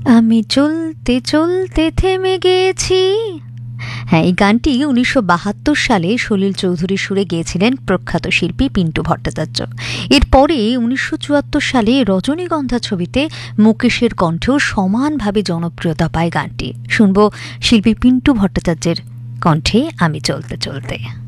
আমি চলতে চলতে থেমে গেছি। হ্যাঁ, এই গানটি 1972 সালে সলিল চৌধুরী সুরে গেয়েছিলেন প্রখ্যাত শিল্পী পিন্টু ভট্টাচার্য। এরপরে 1974 সালে রজনীগন্ধা ছবিতে মুকেশের কণ্ঠেও সমানভাবে জনপ্রিয়তা পায় গানটি। শুনব শিল্পী পিন্টু ভট্টাচার্যের কণ্ঠে আমি চলতে চলতে।